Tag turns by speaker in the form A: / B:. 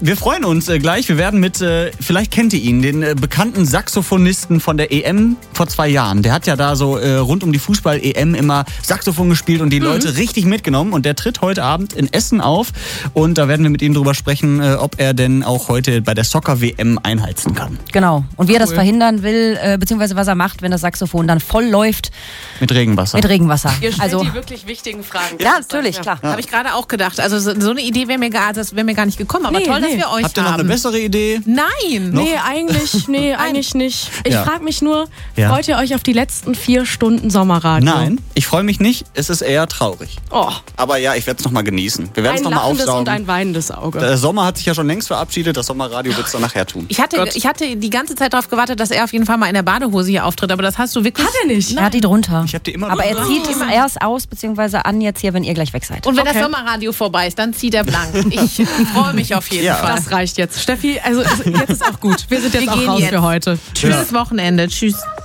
A: Wir freuen uns gleich. Wir werden mit, vielleicht kennt ihr ihn, den bekannten Saxophonisten von der EM vor 2 Jahren. Der hat ja da so rund um die Fußball-EM immer Saxophon gespielt und die Leute richtig mitgenommen. Und der tritt heute Abend in Essen auf. Und da werden wir mit ihm drüber sprechen, ob er denn auch heute bei der Soccer-WM einheizen kann.
B: Genau. Und wie er das verhindern will, beziehungsweise was er macht, wenn das Saxophon dann voll läuft.
A: Mit Regenwasser.
C: Ihr stellt die wirklich wichtigen Fragen.
B: Ja, natürlich, klar.
C: Habe ich gerade auch gedacht. Also so eine Idee wäre mir gar nicht gekommen. Aber toll, dass wir euch
A: Habt ihr noch eine bessere Idee?
C: Nein.
D: Nee, eigentlich nicht. Ich frage mich nur,
A: Ja.
D: freut ihr euch auf die letzten 4 Stunden Sommerradio?
A: Nein, ich freue mich nicht. Es ist eher traurig.
D: Oh,
A: Aber ja, ich werde es nochmal genießen. Wir werden es
D: ein
A: nochmal
D: lachendes und
A: aufsaugen.
D: ein weinendes Auge.
A: Der Sommer hat sich ja schon längst verabschiedet. Das Sommerradio wird es dann nachher tun.
C: Ich hatte die ganze Zeit darauf gewartet, dass er auf jeden Fall mal in der Badehose hier auftritt. Aber das hast du wirklich...
D: Hat er nicht?
B: Er hat die drunter.
A: Ich hab die immer
B: Aber er
A: drunter.
B: zieht es erst aus, beziehungsweise an jetzt hier, wenn ihr gleich weg seid.
C: Und wenn das Sommerradio vorbei ist, dann zieht er blank. Ich freue mich auf jeden Fall.
D: Das reicht jetzt. Steffi, also jetzt ist auch gut. Wir sind jetzt auch raus für heute.
C: Schönes Wochenende. Tschüss.